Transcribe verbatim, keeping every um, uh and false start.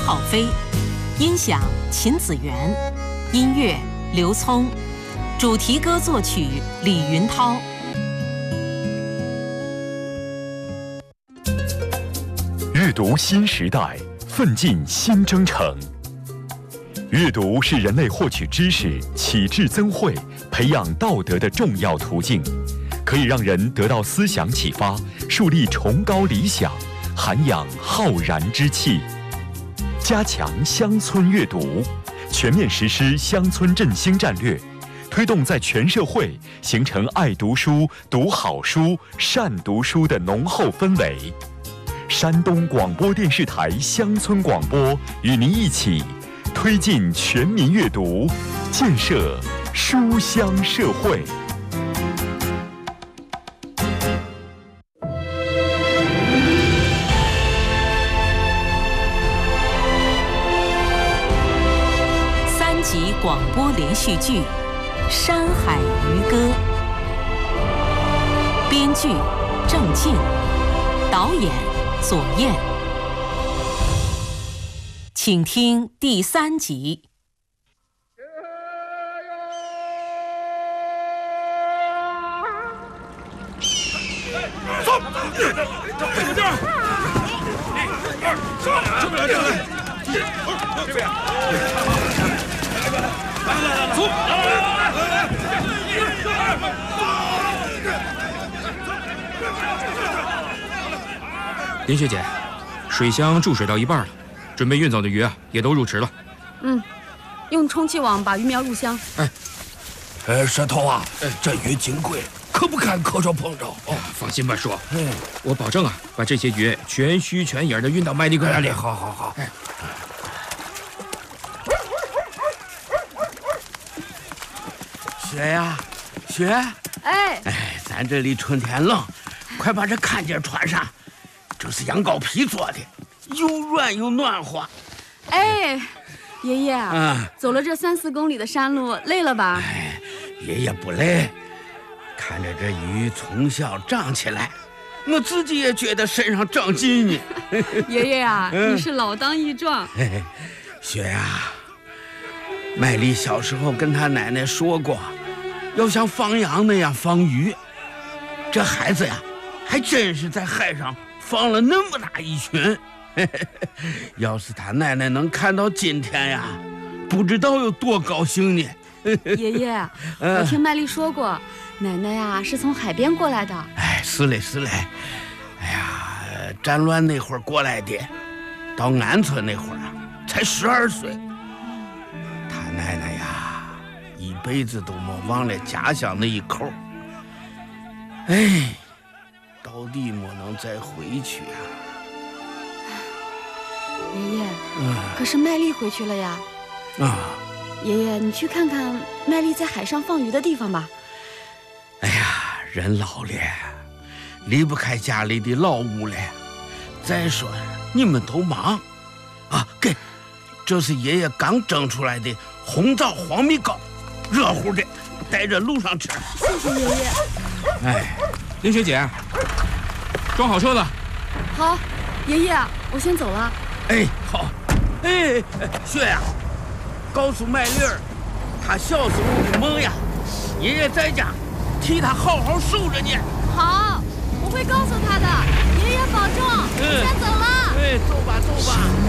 浩飞，音响秦子元，音乐刘聪，主题歌作曲李云涛。 阅读新时代，奋进新征程。阅读是人类获取知识、启智增慧、培养道德的重要途径，可以让人得到思想启发，树立崇高理想，涵养浩然之气。加强乡村阅读，全面实施乡村振兴战略，推动在全社会形成爱读书、读好书、善读书的浓厚氛围。山东广播电视台乡村广播与您一起推进全民阅读，建设书香社会。 三集广播连续剧《山海渔歌》，编剧郑静，导演左燕，请听第三集。 走，这个劲儿，一、二、三，这边来，这边来，这边，来来来，走，来来来，一、二、 林学姐，水箱注水到一半了，准备运走的鱼啊也都入池了。 嗯，用充气网把鱼苗入箱。 哎，哎，石头啊，这鱼金贵，可不敢磕着碰着。 哦，放心吧，叔，哎，我保证啊，把这些鱼全须全影的运到麦粒哥那里。 哎，好好好。哎， 雪呀，雪， 哎哎，咱这里春天冷，快把这坎肩穿上。这是羊羔皮做的，又软又暖和。 哎，爷爷， 啊， 走了这三四公里的山路，累了吧？ 哎，爷爷不累，看着这鱼从小长起来，我自己也觉得身上长劲呢。 爷爷呀、啊， 嗯、 你是老当益壮。 嘿，雪呀，麦丽小时候跟他奶奶说过，要像放羊那样放鱼。这孩子呀，还真是在海上放了那么大一群。要是他奶奶能看到今天呀，不知道有多高兴呢。 爷爷，我听麦丽说过，奶奶呀是从海边过来的。 哎，是嘞是嘞。哎呀，战乱那会儿过来的，到安村那会儿啊，才十二岁。他奶奶呀，一辈子都没忘了家乡那一口。哎，到底没能再回去啊。 爷爷， 嗯， 可是麦丽回去了呀。 啊， 爷爷，你去看看麦丽在海上放鱼的地方吧。 哎呀，人老了，离不开家里的老屋了。再说你们都忙啊，给，这是爷爷刚蒸出来的红枣黄米糕，热乎的，带着路上吃。 谢谢爷爷。 哎， 林学姐，装好车子。 好，爷爷，我先走了。 哎，好。哎，雪呀，告诉麦丽儿，她小时候的梦呀，爷爷在家替她好好守着呢。 好，我会告诉她的。爷爷保重，我先走了。 哎，走吧，走吧。